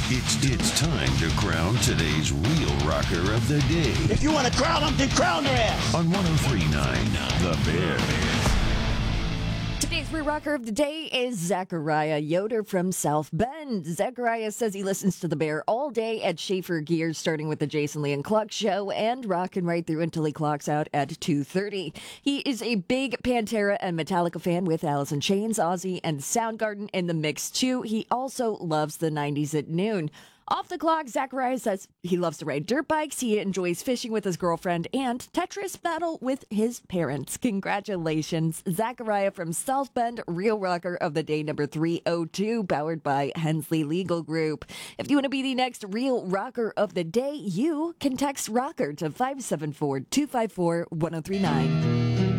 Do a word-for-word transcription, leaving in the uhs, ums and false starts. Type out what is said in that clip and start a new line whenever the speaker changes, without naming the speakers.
It's it's time to crown today's real rocker of the day.
If you want to crown them, then crown their ass.
On one oh three point nine The Bear.
Today's Real Rocker of the Day is Zachariah Yoder from South Bend. Zachariah says he listens to The Bear all day at Schaefer Gears, starting with the Jason Lee and Cluck show and rocking right through until he clocks out at two thirty. He is a big Pantera and Metallica fan with Alice in Chains, Ozzy, and Soundgarden in the mix too. He also loves the nineties at noon. Off the clock, Zachariah says he loves to ride dirt bikes, he enjoys fishing with his girlfriend, and Tetris battle with his parents. Congratulations, Zachariah from South Bend, Real Rocker of the Day number three oh two, powered by Hensley Legal Group. If you want to be the next Real Rocker of the Day, you can text ROCKER to five seven four, two five four, one oh three nine.